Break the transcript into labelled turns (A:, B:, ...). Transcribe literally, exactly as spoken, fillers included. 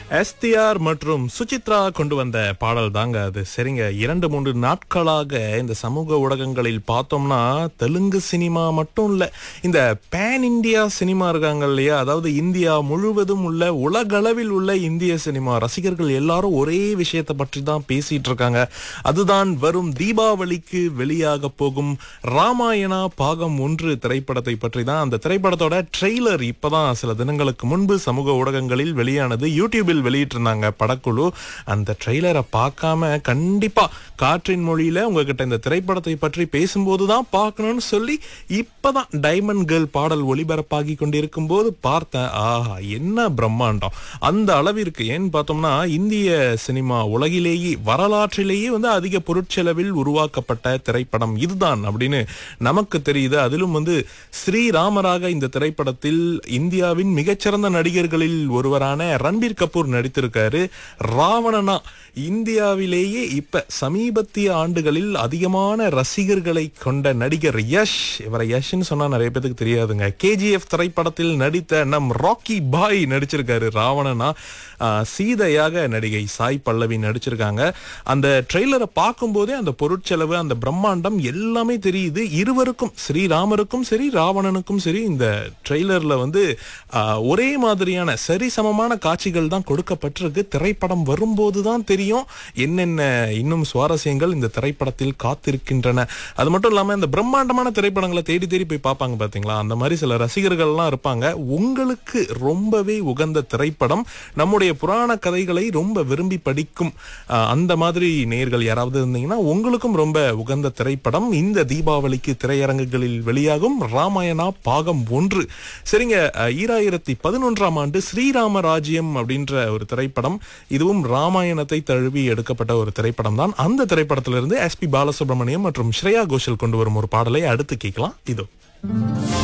A: STR மற்றும் சுசித்ரா கொண்டு வந்த பாடல் தாங்க அது. சரிங்க, இரண்டு மூன்று நாட்களாக இந்த சமூக ஊடகங்களில் பார்த்தோம்னா தெலுங்கு சினிமா மட்டும் இல்ல, இந்த பேன் இந்தியா சினிமா இருக்காங்க இல்லையா, அதாவது இந்தியா முழுவதும் உள்ள உலகளவில் உள்ள இந்திய சினிமா ரசிகர்கள் எல்லாரும் ஒரே விஷயத்தை பற்றி தான் பேசிட்டு இருக்காங்க. அதுதான் வரும் தீபாவளிக்கு வெளியாக போகும் ராமாயணா பாகம் ஒன்று திரைப்படத்தை பற்றி தான். அந்த திரைப்படத்தோட ட்ரெய்லர் இப்பதான் சில தினங்களுக்கு முன்பு சமூக ஊடகங்களில் வெளியானது. யூடியூபில் வெளியிட்டிருந்தாங்க படக்குழு. அந்த ட்ரெய்லரை பார்க்காம கண்டிப்பா காற்றின் மொழியில உங்ககிட்ட இந்த திரைப்படத்தை பற்றி பேசும்போதுதான் பார்க்கணும்னு சொல்லி இப்பதான் டைமண்ட் கேர்ள் பாடல் ஒளிபரப்பாகி கொண்டிருக்கும் போது பார்த்தேன். ஆஹா, என்ன பிரம்மாண்டம்! அந்த அளவிற்கு ஏன்னு பார்த்தோம்னா இந்திய சினிமா உலகிலேயே வரலாற்றிலேயே வந்து அதிக பொருட்செலவில் உருவாக்கப்பட்ட திரைப்படம் இதுதான் அப்படின்னு நமக்கு தெரியுது. அதிலும் வந்து ஸ்ரீராமராக இந்த திரைப்படத்தில் இந்தியாவின் மிகச்சிறந்த நடிகர்களில் ஒருவரான ரன்பீர் கபூர் நடித்திருக்காரு. ராவணனா இந்தியாவிலேயே இப்ப சமீபத்திய ஆண்டுகளில் அதிகமான ரசிகர்களை கொண்ட நடிகர் யஷ். இவரை யஷ்ன்னு சொன்னா நிறைய பேருக்கு தெரியாதுங்க. கேஜிஎஃப் திரைப்படத்தில் நடித்த நம் ராக்கி பாய் நடிச்சிருக்காரு ராவணனா. சீதையாக நடிகை சாய் பல்லவி நடிச்சிருக்காங்க. அந்த ட்ரெய்லரை பார்க்கும் போதே அந்த பொருட்செலவு, அந்த பிரம்மாண்டம் எல்லாமே தெரியுது. இருவருக்கும், ஸ்ரீராமருக்கும் சரி ராவணனுக்கும் சரி, இந்த ட்ரெய்லர்ல வந்து ஒரே மாதிரியான சரிசமமான காட்சிகள் தான் கொடுக்கப்பட்டிருக்கு. திரைப்படம் வரும்போதுதான் தெரியும் என்னென்ன இன்னும் சுவாரஸ்யங்கள் இந்த திரைப்படத்தில் காத்திருக்கின்றன. அது மட்டும் இல்லாம இந்த பிரம்மாண்டமான திரைப்படங்களை தேடி தேடி போய் பார்ப்பாங்க பாத்தீங்களா, அந்த மாதிரி சில ரசிகர்கள் எல்லாம் இருப்பாங்க. உங்களுக்கு ரொம்பவே உகந்த திரைப்படம், நம்முடைய புராண கதைகளை ரொம்ப விரும்பி படிக்கும் அந்த மாதிரி நேயர்கள் யாராவது இருந்தீங்கன்னா உங்களுக்கும் ரொம்ப உகந்த திரைப்படம் இந்த தீபாவளிக்கு திரையரங்குகளில் வெளியாகும் ராமாயணா பாகம் ஒன்று. சரிங்க, ஈராயிரத்தி பதினொன்றாம் ஆண்டு ஸ்ரீராம ராஜ்யம் அப்படின்ற ஒரு திரைப்படம், இதுவும் ராமாயணத்தை தழுவி எடுக்கப்பட்ட ஒரு திரைப்படம் தான். அந்த திரைப்படத்திலிருந்து எஸ் பி பாலசுப்ரமணியம் மற்றும் ஸ்ரேயா கோஷல் கொண்டு வரும் ஒரு பாடலை அடுத்து கேட்கலாம். இதோ